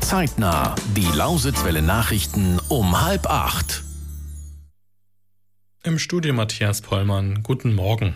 Zeitnah. Die Lausitzwelle Nachrichten um 7:30. Im Studio Matthias Pollmann. Guten Morgen.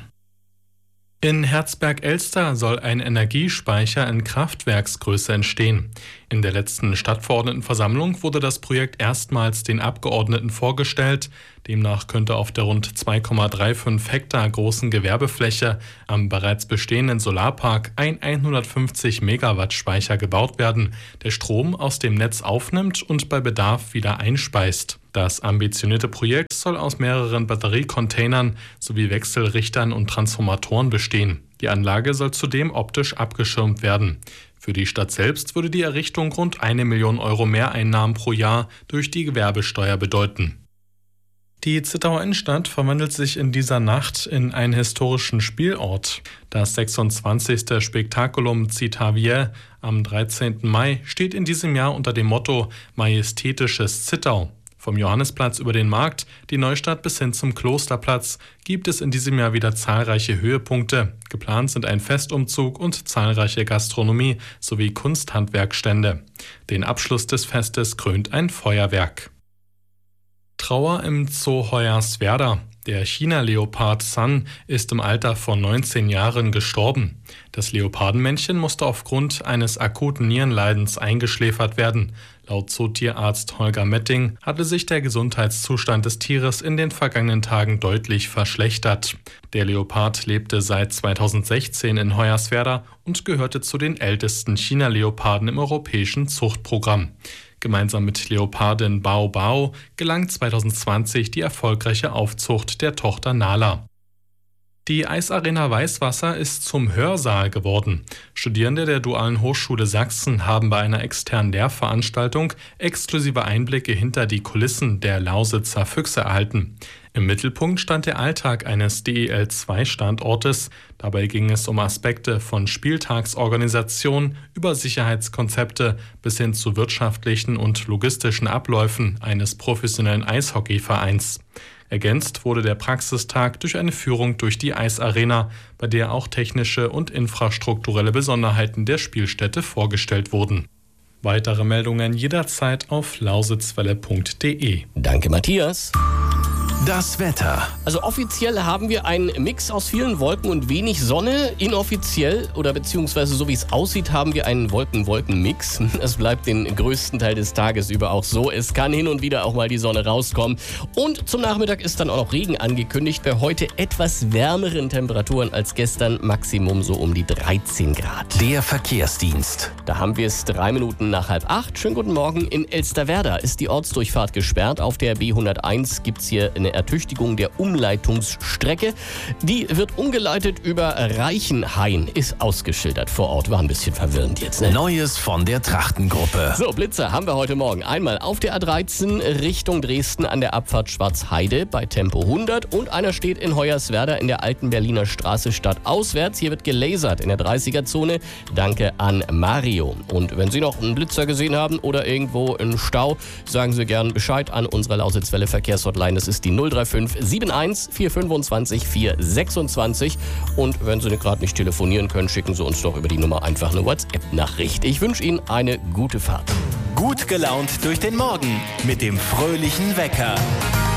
In Herzberg-Elster soll ein Energiespeicher in Kraftwerksgröße entstehen. In der letzten Stadtverordnetenversammlung wurde das Projekt erstmals den Abgeordneten vorgestellt. Demnach könnte auf der rund 2,35 Hektar großen Gewerbefläche am bereits bestehenden Solarpark ein 150 Megawatt Speicher gebaut werden, der Strom aus dem Netz aufnimmt und bei Bedarf wieder einspeist. Das ambitionierte Projekt soll aus mehreren Batteriecontainern sowie Wechselrichtern und Transformatoren bestehen. Die Anlage soll zudem optisch abgeschirmt werden. Für die Stadt selbst würde die Errichtung rund 1 Million Euro Mehreinnahmen pro Jahr durch die Gewerbesteuer bedeuten. Die Zittauer Innenstadt verwandelt sich in dieser Nacht in einen historischen Spielort. Das 26. Spektakulum Citavier am 13. Mai steht in diesem Jahr unter dem Motto Majestätisches Zittau. Vom Johannesplatz über den Markt, die Neustadt bis hin zum Klosterplatz gibt es in diesem Jahr wieder zahlreiche Höhepunkte. Geplant sind ein Festumzug und zahlreiche Gastronomie sowie Kunsthandwerkstände. Den Abschluss des Festes krönt ein Feuerwerk. Trauer im Zoo Hoyerswerda. Der China-Leopard Sun ist im Alter von 19 Jahren gestorben. Das Leopardenmännchen musste aufgrund eines akuten Nierenleidens eingeschläfert werden. Laut Zootierarzt Holger Metting hatte sich der Gesundheitszustand des Tieres in den vergangenen Tagen deutlich verschlechtert. Der Leopard lebte seit 2016 in Hoyerswerda und gehörte zu den ältesten China-Leoparden im europäischen Zuchtprogramm. Gemeinsam mit Leopardin Bao Bao gelang 2020 die erfolgreiche Aufzucht der Tochter Nala. Die Eisarena Weißwasser ist zum Hörsaal geworden. Studierende der Dualen Hochschule Sachsen haben bei einer externen Lehrveranstaltung exklusive Einblicke hinter die Kulissen der Lausitzer Füchse erhalten. Im Mittelpunkt stand der Alltag eines DEL2-Standortes. Dabei ging es um Aspekte von Spieltagsorganisation über Sicherheitskonzepte bis hin zu wirtschaftlichen und logistischen Abläufen eines professionellen Eishockeyvereins. Ergänzt wurde der Praxistag durch eine Führung durch die Eisarena, bei der auch technische und infrastrukturelle Besonderheiten der Spielstätte vorgestellt wurden. Weitere Meldungen jederzeit auf lausitzwelle.de. Danke, Matthias. Das Wetter. Also offiziell haben wir einen Mix aus vielen Wolken und wenig Sonne. Inoffiziell oder beziehungsweise so wie es aussieht, haben wir einen Wolken-Wolken-Mix. Es bleibt den größten Teil des Tages über auch so. Es kann hin und wieder auch mal die Sonne rauskommen. Und zum Nachmittag ist dann auch noch Regen angekündigt. Bei heute etwas wärmeren Temperaturen als gestern. Maximum so um die 13 Grad. Der Verkehrsdienst. Da haben wir es 3 Minuten nach 7:30. Schönen guten Morgen. In Elsterwerda ist die Ortsdurchfahrt gesperrt. Auf der B101 gibt es hier eine Ertüchtigung der Umleitungsstrecke. Die wird umgeleitet über Reichenhain, ist ausgeschildert vor Ort. War ein bisschen verwirrend jetzt, ne? Neues von der Trachtengruppe. So, Blitzer haben wir heute Morgen. Einmal auf der A13 Richtung Dresden an der Abfahrt Schwarzheide bei Tempo 100 und einer steht in Hoyerswerda in der alten Berliner Straße stadtauswärts. Hier wird gelasert in der 30er-Zone. Danke an Mario. Und wenn Sie noch einen Blitzer gesehen haben oder irgendwo einen Stau, sagen Sie gern Bescheid an unsere Lausitzwelle Verkehrshotline. Das ist die 035 71 425 426. Und wenn Sie gerade nicht telefonieren können, schicken Sie uns doch über die Nummer einfach eine WhatsApp-Nachricht. Ich wünsche Ihnen eine gute Fahrt. Gut gelaunt durch den Morgen mit dem fröhlichen Wecker.